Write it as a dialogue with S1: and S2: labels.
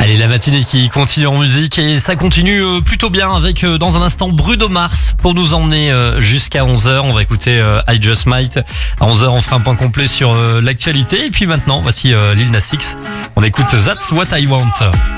S1: Allez, la matinée qui continue en musique et ça continue plutôt bien avec dans un instant Bruno Mars pour nous emmener jusqu'à 11h. On va écouter I Just Might. À 11h, on fera un point complet sur l'actualité. Et puis maintenant, voici Lil Nas X. On écoute That's What I Want.